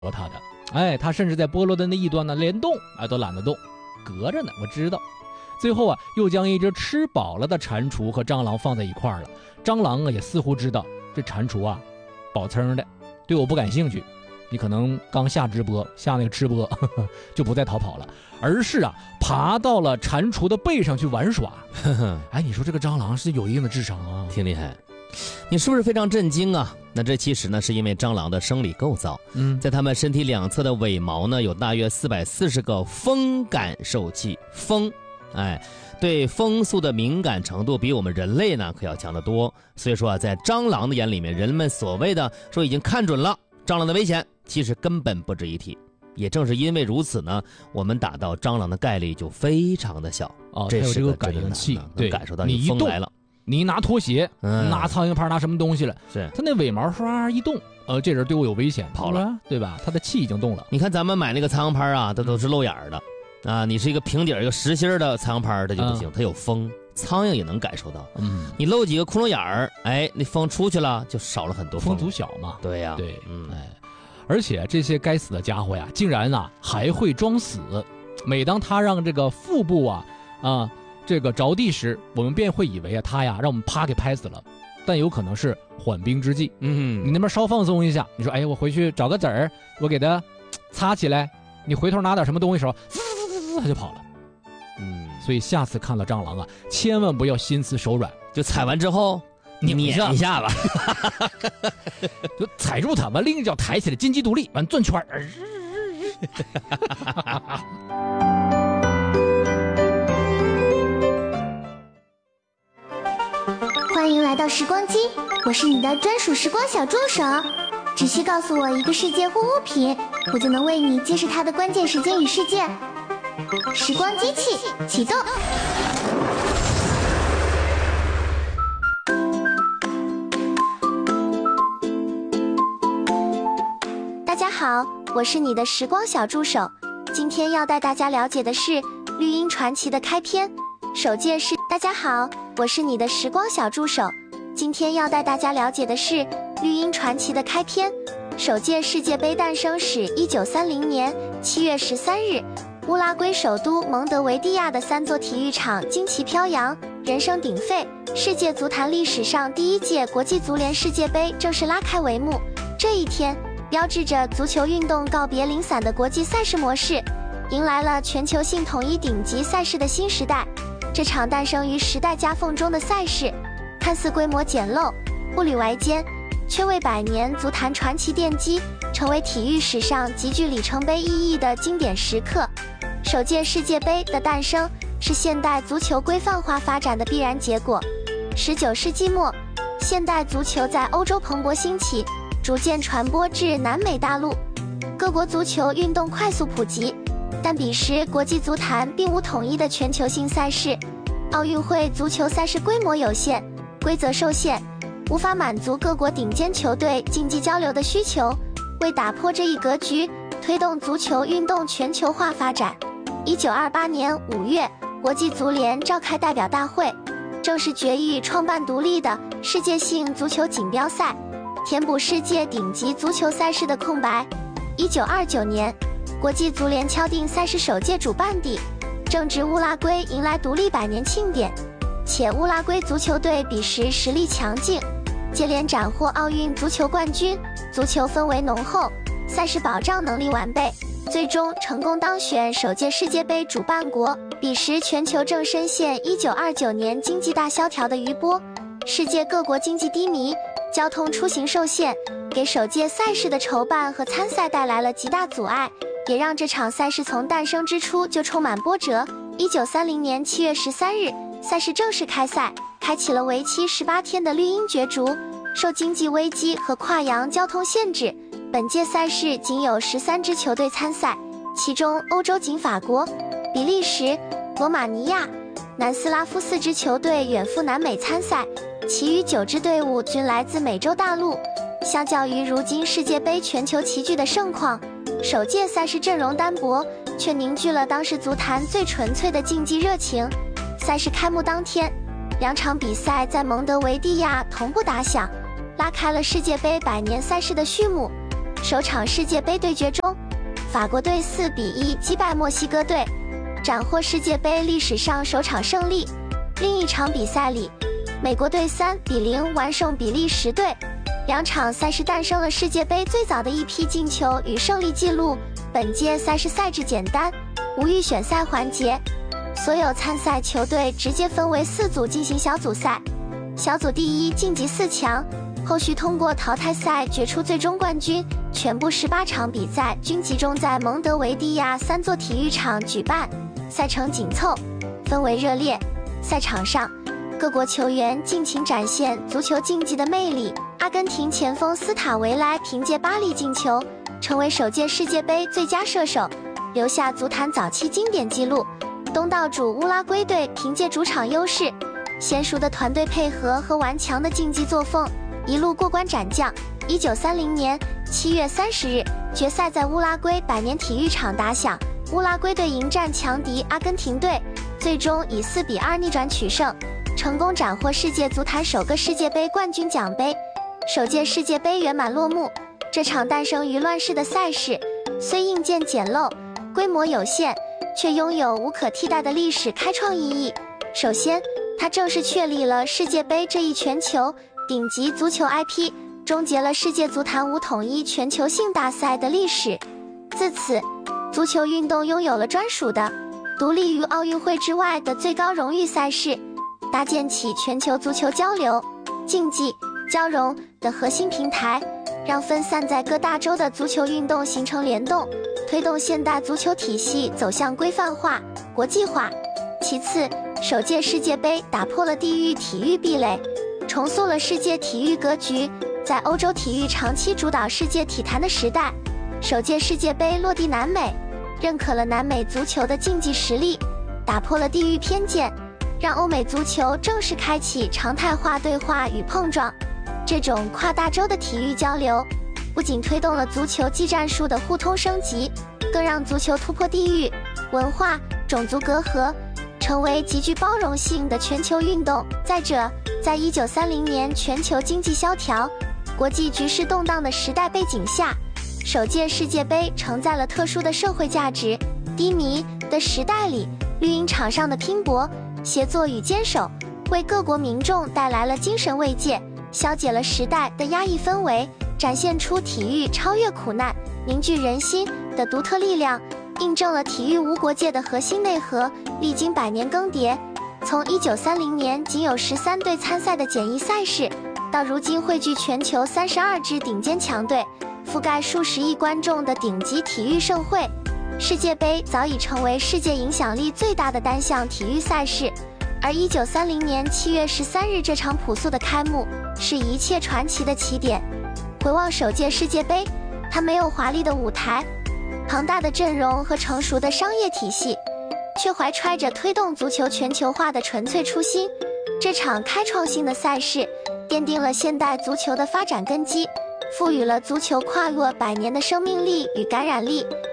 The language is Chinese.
他的。哎，他甚至在菠萝的那一端呢，连动都懒得动，隔着呢，我知道。最后又将一只吃饱了的蟾蜍和蟑螂放在一块了。蟑螂也似乎知道这蟾蜍饱蹭的，对我不感兴趣。你可能刚下直播，下那个吃播就不再逃跑了，而是爬到了蟾蜍的背上去玩耍。哎，你说这个蟑螂是有一定的智商啊， 挺厉害。你是不是非常震惊啊？那这其实呢，是因为蟑螂的生理构造，在它们身体两侧的尾毛呢，有大约440个风感受器。风，对风速的敏感程度比我们人类呢可要强得多。所以说在蟑螂的眼里面，人们所谓的说已经看准了蟑螂的危险，其实根本不值一提。也正是因为如此呢，我们打到蟑螂的概率就非常的小。 这是个感应器， 能感受到你风来了。 你一拿拖鞋，拿苍蝇拍，拿什么东西了？ 是它那尾毛刷一动，这人对我有危险，跑了，对吧？它的气已经动了。 你看咱们买那个苍蝇拍它都是露眼的你是一个平底一个实心的苍蝇拍，它就不行，它有风，苍蝇也能感受到。你露几个窟窿眼儿，那风出去了就少了很多风阻小嘛。 对呀， 对，而且这些该死的家伙竟然还会装死。每当他让这个腹部这个着地时，我们便会以为他让我们啪给拍死了，但有可能是缓兵之计。你那边稍放松一下，你说我回去找个籽儿，我给它擦起来，你回头拿点什么东西的时候，它就跑了。所以下次看到蟑螂千万不要心慈手软， 就踩完之后拧一下吧， 就踩住它，完另一脚抬起来，金鸡独立，完转圈。 欢迎来到时光机，我是你的专属时光小助手。只需告诉我一个世界或物品，我就能为你揭示它的关键时间与事件。时光机器启动。大家好，我是你的时光小助手。今天要带大家了解的是绿茵传奇的开篇。首届是大家好，我是你的时光小助手。今天要带大家了解的是绿茵传奇的开篇。首届世界杯诞生始1930年7月13日，乌拉圭首都蒙德维蒂亚的3座体育场旌旗飘扬，人声鼎沸。世界足坛历史上第1届国际足联世界杯正式拉开帷幕。这一天标志着足球运动告别零散的国际赛事模式，迎来了全球性统一顶级赛事的新时代。这场诞生于时代夹缝中的赛事，看似规模简陋、步履维艰，却为百年足坛传奇奠基，成为体育史上极具里程碑意义的经典时刻。首届世界杯的诞生是现代足球规范化发展的必然结果。19世纪末，现代足球在欧洲蓬勃兴起，逐渐传播至南美大陆，各国足球运动快速普及。但彼时国际足坛并无统一的全球性赛事，奥运会足球赛事规模有限，规则受限，无法满足各国顶尖球队竞技交流的需求。为打破这一格局，推动足球运动全球化发展，1928年5月，国际足联召开代表大会，正式决议创办独立的世界性足球锦标赛，填补世界顶级足球赛事的空白。1929年，国际足联敲定赛事首届主办地，正值乌拉圭迎来独立100年庆典，且乌拉圭足球队彼时实力强劲，接连斩获奥运足球冠军，足球氛围浓厚，赛事保障能力完备，最终成功当选首届世界杯主办国。彼时全球正深陷1929年经济大萧条的余波，世界各国经济低迷，交通出行受限，给首届赛事的筹办和参赛带来了极大阻碍，也让这场赛事从诞生之初就充满波折。1930年7月13日，赛事正式开赛，开启了为期18天的绿茵角逐。受经济危机和跨洋交通限制，本届赛事仅有13支球队参赛，其中欧洲仅法国、比利时、罗马尼亚、南斯拉夫4支球队远赴南美参赛，其余9支队伍均来自美洲大陆。相较于如今世界杯全球齐聚的盛况，首届赛事阵容单薄，却凝聚了当时足坛最纯粹的竞技热情。赛事开幕当天，2场比赛在蒙德维蒂亚同步打响，拉开了世界杯100年赛事的序幕。 首场世界杯对决中，法国队4-1击败墨西哥队，斩获世界杯历史上首场胜利。另一场比赛里，美国队3-0完胜比利时队。两场赛事诞生了世界杯最早的一批进球与胜利纪录。本届赛事赛制简单，无预选赛环节，所有参赛球队直接分为4组进行小组赛，小组第一晋级4强，后续通过淘汰赛决出最终冠军。全部18场比赛均集中在蒙德维迪亚3座体育场举办，赛程紧凑，氛围热烈。赛场上，各国球员尽情展现足球竞技的魅力。阿根廷前锋斯塔维莱凭借8粒进球，成为首届世界杯最佳射手，留下足坛早期经典纪录。东道主乌拉圭队凭借主场优势、娴熟的团队配合和顽强的竞技作风，一路过关斩将。1930年7月30日，决赛在乌拉圭百年体育场打响，乌拉圭队迎战强敌阿根廷队，最终以4-2逆转取胜，成功斩获世界足坛首个世界杯冠军奖杯。首届世界杯圆满落幕。这场诞生于乱世的赛事，虽硬件简陋、规模有限，却拥有无可替代的历史开创意义。首先，它正式确立了世界杯这一全球顶级足球 IP， 终结了世界足坛无统一全球性大赛的历史。自此，足球运动拥有了专属的、独立于奥运会之外的最高荣誉赛事，搭建起全球足球交流、竞技、交融的核心平台，让分散在各大洲的足球运动形成联动，推动现代足球体系走向规范化、国际化。其次，首届世界杯打破了地域体育壁垒，重塑了世界体育格局。在欧洲体育长期主导世界体坛的时代，首届世界杯落地南美，认可了南美足球的竞技实力，打破了地域偏见，让欧美足球正式开启常态化对话与碰撞。这种跨大洲的体育交流，不仅推动了足球技战术的互通升级，更让足球突破地域、文化、种族隔阂，成为极具包容性的全球运动。再者，在1930年全球经济萧条、国际局势动荡的时代背景下，首届世界杯承载了特殊的社会价值。低迷的时代里，绿茵场上的拼搏、协作与坚守，为各国民众带来了精神慰藉，消解了时代的压抑氛围，展现出体育超越苦难、凝聚人心的独特力量，印证了体育无国界的核心内核。历经100年更迭，从1930年仅有13队参赛的简易赛事，到如今汇聚全球32支顶尖强队，覆盖数十亿观众的顶级体育盛会，世界杯早已成为世界影响力最大的单项体育赛事。而1930年7月13日这场朴素的开幕，是一切传奇的起点。回望首届世界杯，它没有华丽的舞台、庞大的阵容和成熟的商业体系，却怀揣着推动足球全球化的纯粹初心。这场开创性的赛事，奠定了现代足球的发展根基，赋予了足球跨越100年的生命力与感染力，